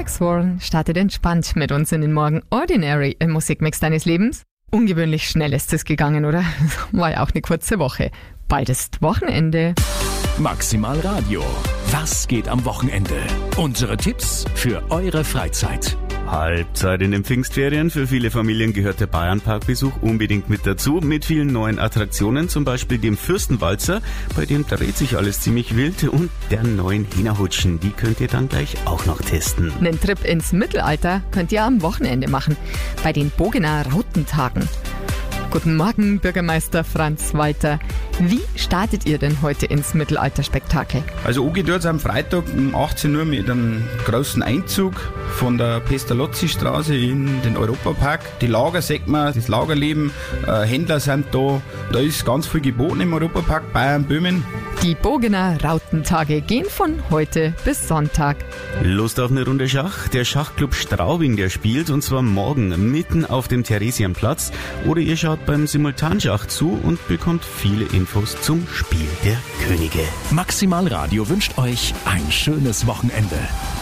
Alex Warren startet entspannt mit uns in den Morgen Ordinary im Musikmix deines Lebens. Ungewöhnlich schnell ist es gegangen, oder? War ja auch eine kurze Woche. Bald ist Wochenende. Maximal Radio. Was geht am Wochenende? Unsere Tipps für eure Freizeit. Halbzeit in den Pfingstferien. Für viele Familien gehört der Bayernparkbesuch unbedingt mit dazu. Mit vielen neuen Attraktionen, zum Beispiel dem Fürstenwalzer, bei dem dreht sich alles ziemlich wild, und der neuen Hina-Hutschen. Die könnt ihr dann gleich auch noch testen. Einen Trip ins Mittelalter könnt ihr am Wochenende machen, bei den Bogener Rautentagen. Guten Morgen, Bürgermeister Franz Walter. Wie startet ihr denn heute ins Mittelalterspektakel? Also angeht am Freitag um 18 Uhr mit einem großen Einzug von der Pestalozzi-Straße in den Europapark. Die Lager sieht man, das Lagerleben, Händler sind da. Da ist ganz viel geboten im Europapark Bayern-Böhmen. Die Bogener Rautentage gehen von heute bis Sonntag. Lust auf eine Runde Schach? Der Schachclub Straubing, der spielt, und zwar morgen mitten auf dem Theresienplatz. Oder ihr schaut beim Simultanschach zu und bekommt viele Infos zum Spiel der Könige. Maximal Radio wünscht euch ein schönes Wochenende.